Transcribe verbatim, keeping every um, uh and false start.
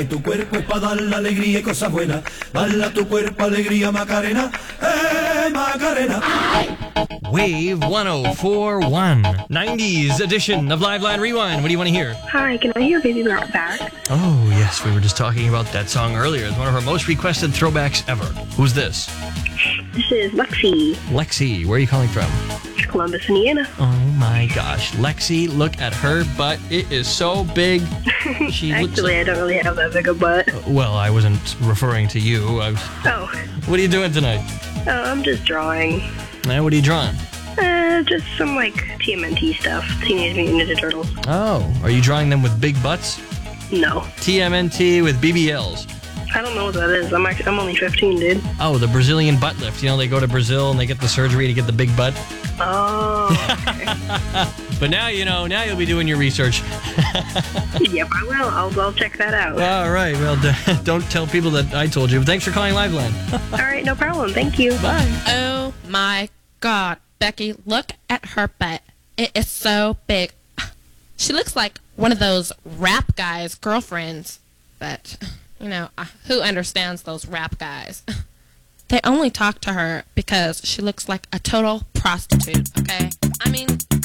Tu cuerpo es para dar la alegría y cosas buenas. Dale a tu cuerpo alegría, Macarena. ¡Eh, Macarena! Wave one oh four point one, nineties edition of Live Line Rewind. What do you want to hear? Hi, can I hear Baby Girl Back? Oh, yes, we were just talking about that song earlier. It's one of our most requested throwbacks ever. Who's this? This is Lexi, Lexi. Where are you calling from? Columbus, Indiana. Oh, my gosh. Lexi, look at her butt. It is so big. She looks Actually, I don't really have that big a butt. Well, I wasn't referring to you. I was... Oh, What are you doing tonight? oh, I'm just drawing. Now, what are you drawing? Uh, just some, like, T M N T stuff. Teenage Mutant Ninja Turtles. Oh, are you drawing them with big butts? No. T M N T with B B Ls. I don't know what that is. I'm actually, I'm only fifteen, dude. Oh, the Brazilian butt lift. You know, they go to Brazil and they get the surgery to get the big butt. Oh, okay. But now you know, now you'll be doing your research. Yep, I will. I'll, I'll check that out. All right, well, d- don't tell people that I told you. But thanks for calling Liveline. All right, no problem. Thank you. Bye. Oh my God, Becky, look at her butt. It is so big. She looks like one of those rap guys' girlfriends. But, you know, uh, who understands those rap guys? They only talk to her because she looks like a total prostitute, okay? I mean,